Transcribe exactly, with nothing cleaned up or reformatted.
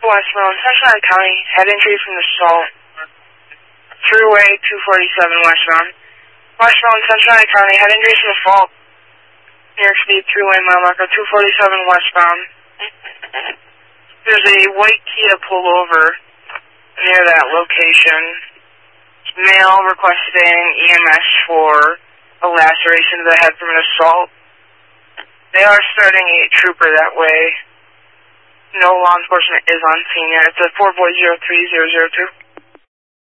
Westbound, Sunshine County, head injury from the assault. Freeway two forty-seven westbound. Westbound, Sunshine County, head injury from the fault. New York Speed three-way mile marker two forty-seven westbound. There's a white Kia pullover near that location. Male requesting E M S for a laceration to the head from an assault. They are starting a trooper that way. No law enforcement is on scene yet. It's a four four zero three zero zero two.